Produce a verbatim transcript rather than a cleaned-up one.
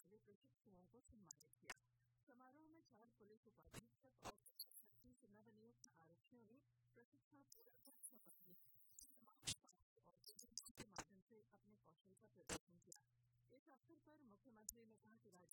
वाले प्रशिक्षुओं को सम्मानित किया। समारोह में चार पुलिस उपाधीक्षक और छत्तीस नवनियुक्त आरक्षियों ने प्रशिक्षण पूरा कर शपथ ली और के माध्यम से अपने कौशल का प्रदर्शन किया। इस अवसर पर मुख्यमंत्री ने कहा कि राज्य